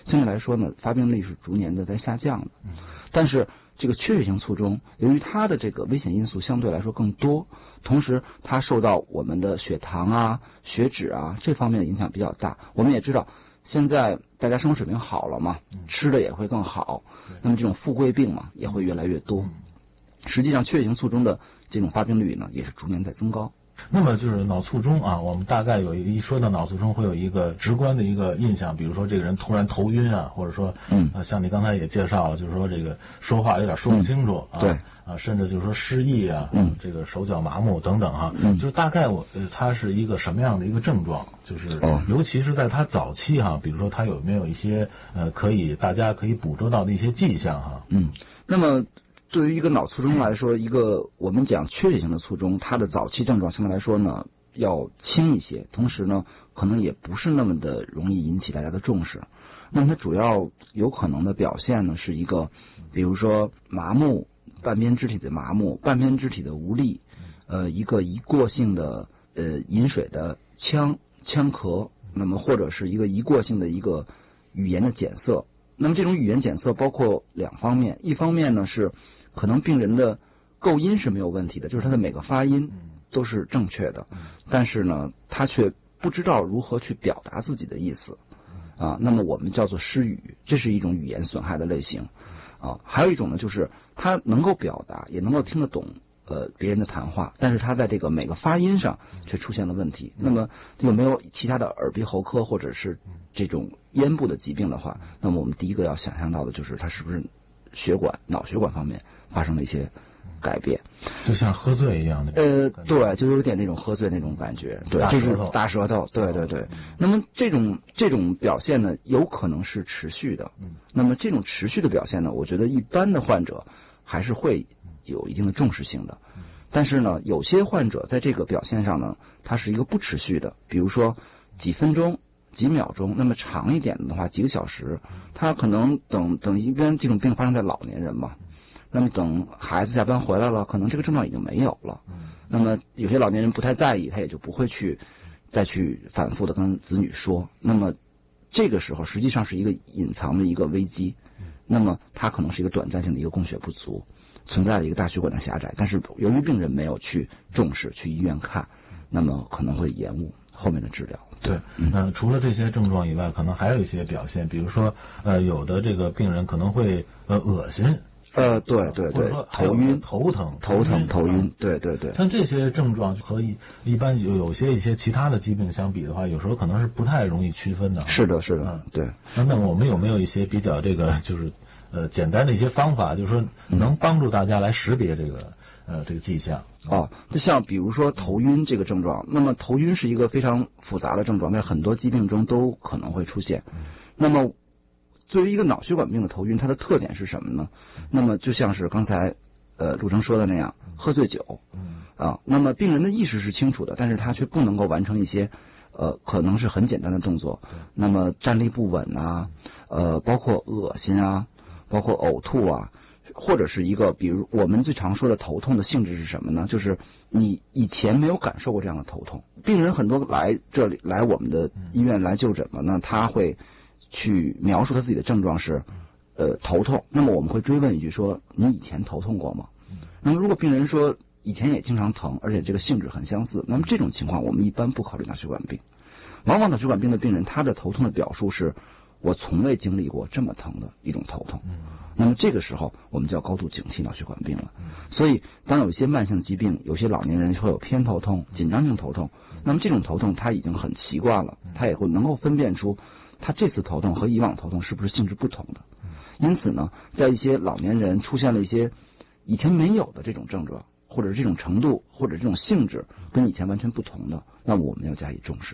相对来说呢，发病率是逐年的在下降的。但是这个缺血性卒中，由于它的这个危险因素相对来说更多，同时它受到我们的血糖啊、血脂啊这方面的影响比较大。我们也知道，现在大家生活水平好了嘛，吃的也会更好，那么这种富贵病嘛也会越来越多。实际上，缺血性卒中的这种发病率呢，也是逐年在增高。 那么就是脑卒中啊，我们大概一说到脑卒中会有一个直观的一个印象，比如说这个人突然头晕啊，或者说像你刚才也介绍了，就是说这个说话有点说不清楚啊， 对甚至就是说失忆啊，这个手脚麻木等等哈，就是大概它是一个什么样的一个症状？就是尤其是在他早期哈，比如说他有没有一些大家可以捕捉到的一些迹象哈？ 那么对于一个脑卒中来说，一个我们讲缺血性的卒中，它的早期症状相对来说呢要轻一些，同时呢可能也不是那么的容易引起大家的重视。那么它主要有可能的表现呢是一个，比如说麻木，半边肢体的麻木，半边肢体的无力，一个一过性的饮水的呛咳，那么或者是一个一过性的一个语言的检测。那么这种语言检测包括两方面，一方面呢是可能病人的构音是没有问题的，就是他的每个发音都是正确的，但是呢他却不知道如何去表达自己的意思啊，那么我们叫做失语，这是一种语言损害的类型啊。还有一种呢就是他能够表达，也能够听得懂别人的谈话，但是他在这个每个发音上却出现了问题。那么有没有其他的耳鼻喉科或者是这种咽部的疾病的话，那么我们第一个要想象到的就是他是不是脑血管方面发生了一些改变， 就像喝醉一样的。 对，就有点那种喝醉那种感觉，对，就是大舌头，对。那么这种表现呢，有可能是持续的。那么这种持续的表现呢，我觉得一般的患者还是会有一定的重视性的。但是呢，有些患者在这个表现上呢，它是一个不持续的，比如说几分钟、几秒钟，那么长一点的话，几个小时，他可能等一般这种病发生在老年人嘛。那么等孩子下班回来了，可能这个症状已经没有了。那么有些老年人不太在意，他也就不会再去反复的跟子女说。那么这个时候实际上是一个隐藏的一个危机。那么它可能是一个短暂性的一个供血不足，存在了一个大血管的狭窄，但是由于病人没有去重视，去医院看，那么可能会延误后面的治疗。 对，除了这些症状以外，可能还有一些表现，比如说有的这个病人可能会恶心。 对，头晕、 头疼、 头晕，对。 像这些症状和一般有一些其他的疾病相比的话，有时候可能是不太容易区分的。 是的，对。 那么我们有没有一些比较这个就是简单的一些方法，就是说能帮助大家来识别这个迹象？ 就像比如说头晕这个症状，那么头晕是一个非常复杂的症状，在很多疾病中都可能会出现。那么作为一个脑血管病的头晕，它的特点是什么呢？那么就像是刚才陆成说的那样，喝醉酒那么病人的意识是清楚的，但是他却不能够完成一些可能是很简单的动作，那么站立不稳啊，包括恶心啊，包括呕吐啊，或者是一个比如我们最常说的头痛的性质是什么呢？就是你以前没有感受过这样的头痛。病人很多来我们的医院来就诊了呢，他会去描述他自己的症状是头痛，那么我们会追问一句说，你以前头痛过吗？那么如果病人说以前也经常疼，而且这个性质很相似，那么这种情况我们一般不考虑脑血管病。往往脑血管病的病人，他的头痛的表述是我从未经历过这么疼的一种头痛。那么这个时候我们就要高度警惕脑血管病了。所以当有一些慢性疾病，有些老年人会有偏头痛、紧张性头痛，那么这种头痛他已经很习惯了，他也会能够分辨出他这次头痛和以往头痛是不是性质不同的。因此呢，在一些老年人出现了一些以前没有的这种症状，或者这种程度或者这种性质跟以前完全不同的，那么我们要加以重视。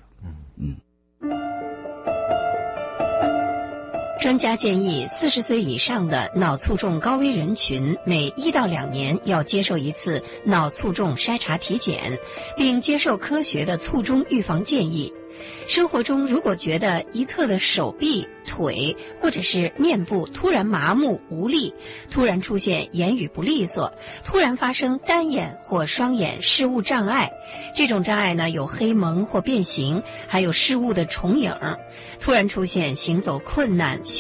专家建议，40岁以上的脑卒中高危人群每1到2年要接受一次脑卒中筛查体检，并接受科学的卒中预防建议。生活中如果觉得一侧的手臂、腿或者是面部突然麻木无力，突然出现言语不利索，突然发生单眼或双眼视物障碍，这种障碍呢有黑蒙或变形，还有视物的重影，突然出现行走困难、